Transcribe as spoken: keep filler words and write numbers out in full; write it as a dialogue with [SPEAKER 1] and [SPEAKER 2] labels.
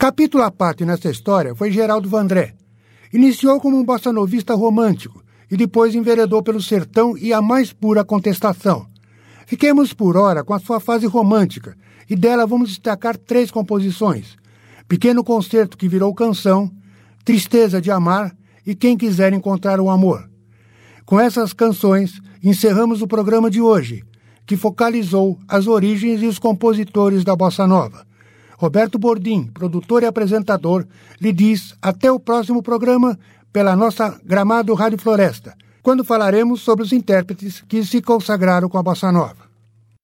[SPEAKER 1] Capítulo à parte nessa história foi Geraldo Vandré. Iniciou como um bossanovista romântico e depois enveredou pelo sertão e a mais pura contestação. Fiquemos por ora com a sua fase romântica e dela vamos destacar três composições: Pequeno Concerto que virou canção, Tristeza de Amar e Quem Quiser Encontrar o Amor. Com essas canções, encerramos o programa de hoje, que focalizou as origens e os compositores da Bossa Nova. Roberto Bordim, produtor e apresentador, lhe diz até o próximo programa pela nossa Gramado Rádio Floresta, quando falaremos sobre os intérpretes que se consagraram com a Bossa Nova.